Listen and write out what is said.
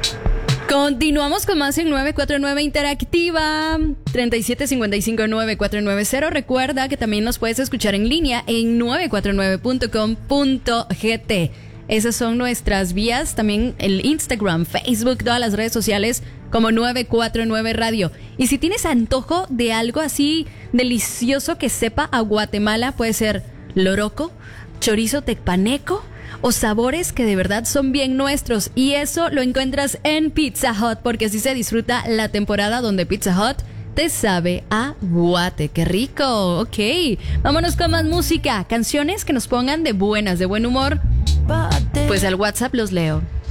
Continuamos con más en 949 Interactiva 3755-9490. Recuerda que también nos puedes escuchar en línea en 949.com.gt. Esas son nuestras vías, también el Instagram, Facebook, todas las redes sociales como 949 Radio. Y si tienes antojo de algo así delicioso que sepa a Guatemala, puede ser loroco, chorizo tecpaneco o sabores que de verdad son bien nuestros, y eso lo encuentras en Pizza Hut, porque así se disfruta la temporada donde Pizza Hut te sabe a guate. ¡Qué rico! Ok, vámonos con más música, canciones que nos pongan de buenas, de buen humor. Pues al WhatsApp los leo.